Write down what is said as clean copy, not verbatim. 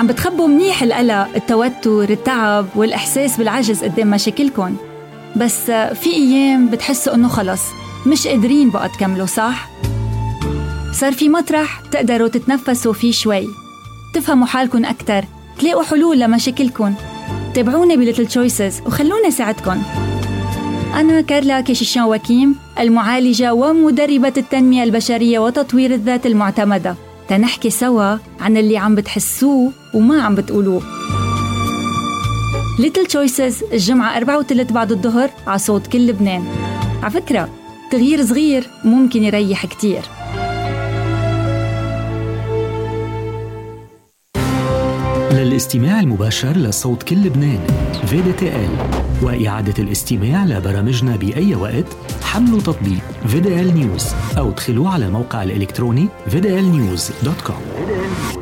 عم بتخبوا منيح القلق، التوتر، التعب والإحساس بالعجز قدام مشاكلكن، بس في أيام بتحسوا إنه خلص مش قادرين بقى تكملوا، صح؟ صار في مطرح تقدروا تتنفسوا فيه شوي، تفهموا حالكن أكتر، تلاقوا حلول لمشاكلكن. تابعوني بليتل تشويسز وخلوني ساعدكن. أنا كارلا كيشيشان وكيم، المعالجة ومدربة التنمية البشرية وتطوير الذات المعتمدة، تنحكي سوا عن اللي عم بتحسوه وما عم بتقولوه. ليتل تشويسز الجمعة 4:03 بعد الظهر على صوت كل لبنان. على فكرة تغيير صغير ممكن يريح كتير. للاستماع المباشر لصوت كل لبنان VDTL وإعادة الاستماع لبرامجنا بأي وقت، حملوا تطبيق VDL News أو ادخلوا على الموقع الإلكتروني vdlnews.com.